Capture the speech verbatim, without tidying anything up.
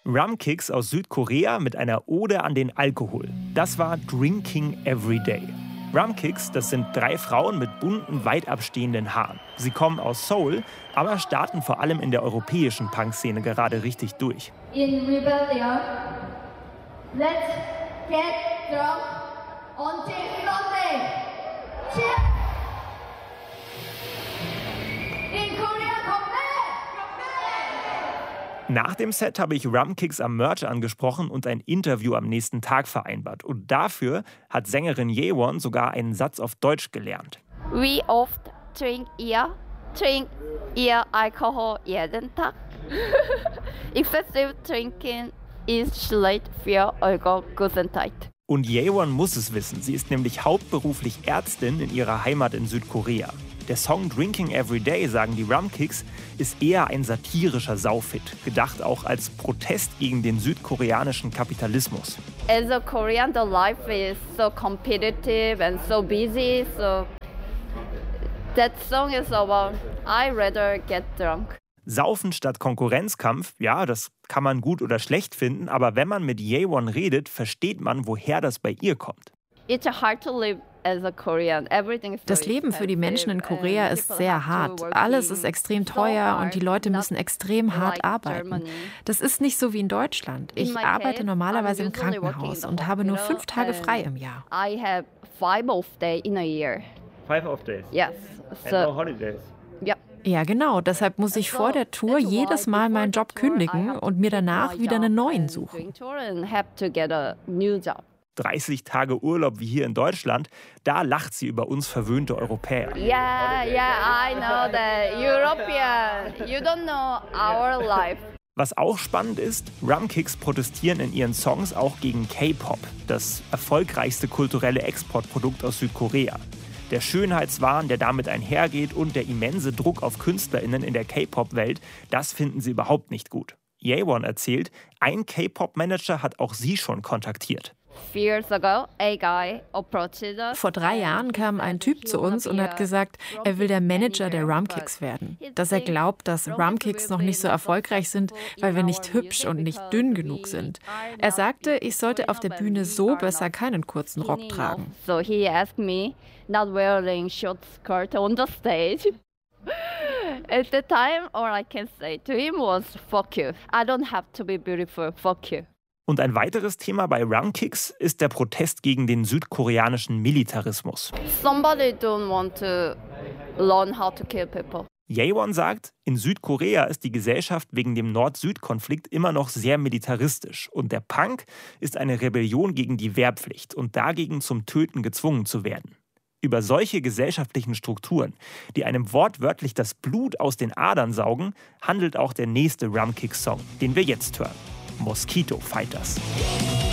Rumkicks aus Südkorea mit einer Ode an den Alkohol. Das war Drinking Every Day. Rumkicks, das sind drei Frauen mit bunten, weit abstehenden Haaren. Sie kommen aus Seoul, aber starten vor allem in der europäischen Punkszene gerade richtig durch. In rebellion, let's get drunk until Sunday. Cheers! In Korea, come back! Nach dem Set habe ich Rumkicks am Merch angesprochen und ein Interview am nächsten Tag vereinbart. Und dafür hat Sängerin Jaewon sogar einen Satz auf Deutsch gelernt. We oft drink ear, drink ear alcohol jeden Tag. Excessive drinking is schlecht für eure Gesundheit. Und Jaewon muss es wissen. Sie ist nämlich hauptberuflich Ärztin in ihrer Heimat in Südkorea. Der Song Drinking Every Day, sagen die Rumkicks, ist eher ein satirischer Saufhit, gedacht auch als Protest gegen den südkoreanischen Kapitalismus. As a Korean, the life is so competitive and so busy, so that song is about I rather get drunk. Saufen statt Konkurrenzkampf, ja, das kann man gut oder schlecht finden, aber wenn man mit Jaewon redet, versteht man, woher das bei ihr kommt. It's hard to live as a Korean. Everything is so Das Leben für die Menschen in Korea ist sehr hart. Alles ist extrem teuer und die Leute müssen extrem hart arbeiten. Das ist nicht so wie in Deutschland. Ich arbeite normalerweise im Krankenhaus und habe nur fünf Tage frei im Jahr. I have five off day in a year. Five off days? Yes. And no holidays? Yep. Ja, genau. Deshalb muss ich vor der Tour jedes Mal meinen Job kündigen und mir danach wieder einen neuen suchen. dreißig Tage Urlaub wie hier in Deutschland, da lacht sie über uns verwöhnte Europäer. Yeah, yeah, I know that. European, you don't know our life. Was auch spannend ist, Rumkicks protestieren in ihren Songs auch gegen K-Pop, das erfolgreichste kulturelle Exportprodukt aus Südkorea. Der Schönheitswahn, der damit einhergeht, und der immense Druck auf KünstlerInnen in der K-Pop-Welt, das finden sie überhaupt nicht gut. Jaewon erzählt, ein K-Pop-Manager hat auch sie schon kontaktiert. Vor drei Jahren kam ein Typ zu uns und hat gesagt, er will der Manager der Rumkicks werden. Dass er glaubt, dass Rumkicks noch nicht so erfolgreich sind, weil wir nicht hübsch und nicht dünn genug sind. Er sagte, ich sollte auf der Bühne so besser keinen kurzen Rock tragen. So he asked me not wearing short skirt on the stage. At the time, all I can say to him was fuck you. I don't have to be beautiful, fuck you. Und ein weiteres Thema bei Rumkicks ist der Protest gegen den südkoreanischen Militarismus. Somebody don't want to learn how to kill people. Jaewon sagt, in Südkorea ist die Gesellschaft wegen dem Nord-Süd-Konflikt immer noch sehr militaristisch. Und der Punk ist eine Rebellion gegen die Wehrpflicht und dagegen zum Töten gezwungen zu werden. Über solche gesellschaftlichen Strukturen, die einem wortwörtlich das Blut aus den Adern saugen, handelt auch der nächste Rumkicks-Song, den wir jetzt hören. Mosquito Fighters.